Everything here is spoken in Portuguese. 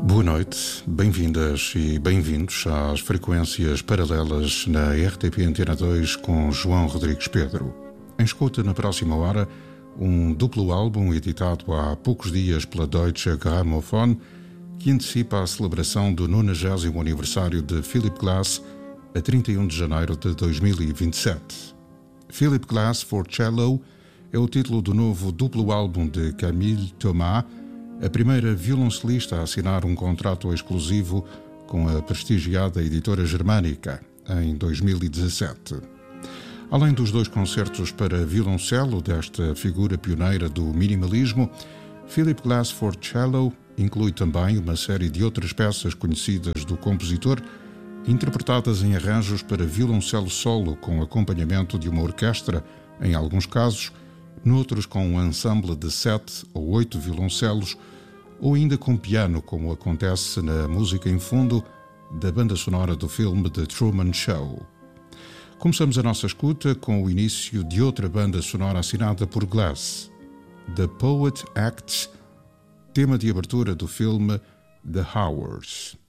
Boa noite, bem-vindas e bem-vindos às frequências paralelas na RTP Antena 2 com João Rodrigues Pedro. Em escuta na próxima hora, um duplo álbum editado há poucos dias pela Deutsche Grammophon que antecipa a celebração do 90º aniversário de Philip Glass a 31 de janeiro de 2027. Philip Glass for Cello é o título do novo duplo álbum de Camille Thomas, a primeira violoncelista a assinar um contrato exclusivo com a prestigiada editora germânica em 2017. Além dos dois concertos para violoncelo desta figura pioneira do minimalismo, Philip Glass for Cello inclui também uma série de outras peças conhecidas do compositor, interpretadas em arranjos para violoncelo solo com acompanhamento de uma orquestra, em alguns casos, noutros com um ensemble de 7 ou 8 violoncelos, ou ainda com piano, como acontece na música em fundo da banda sonora do filme The Truman Show. Começamos a nossa escuta com o início de outra banda sonora assinada por Glass, The Poet Acts, tema de abertura do filme The Hours.